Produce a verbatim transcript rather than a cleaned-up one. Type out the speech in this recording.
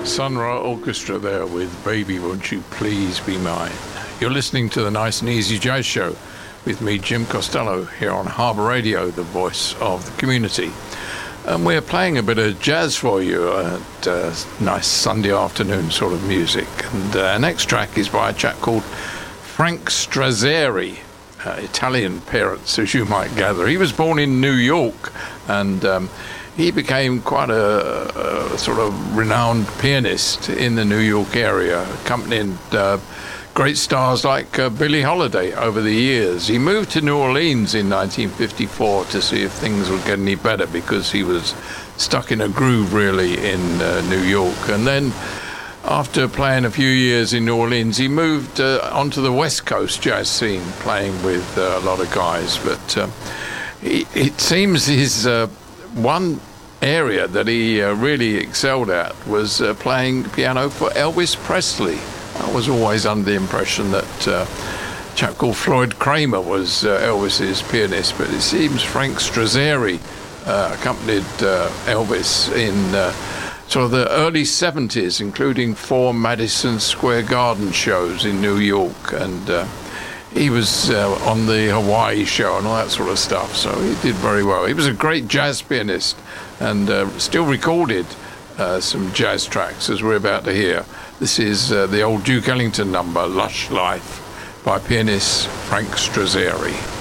Sun Ra Orchestra there with Baby Won't You Please Be Mine. You're listening to the Nice and Easy Jazz Show with me, Jim Costello, here on Harbour Radio, the voice of the community. And we're playing a bit of jazz for you at uh, nice Sunday afternoon sort of music. And uh, our next track is by a chap called Frank Strazzeri, uh, Italian parents, as you might gather. He was born in New York, and um, he became quite a, a sort of renowned pianist in the New York area, accompanying uh, great stars like uh, Billie Holiday over the years. He moved to New Orleans in nineteen fifty-four to see if things would get any better, because he was stuck in a groove really in uh, New York. And then after playing a few years in New Orleans, he moved uh, onto the West Coast jazz scene, playing with uh, a lot of guys. But uh, he, it seems his uh, one area that he uh, really excelled at was uh, playing piano for Elvis Presley. I was always under the impression that uh, a chap called Floyd Kramer was uh, Elvis's pianist, but it seems Frank Strazzeri uh, accompanied uh, Elvis in uh, sort of the early seventies, including four Madison Square Garden shows in New York, and uh, he was uh, on the Hawaii show and all that sort of stuff, so he did very well. He was a great jazz pianist, and uh, still recorded uh, some jazz tracks, as we're about to hear. This is uh, the old Duke Ellington number, Lush Life, by pianist Frank Strazzeri.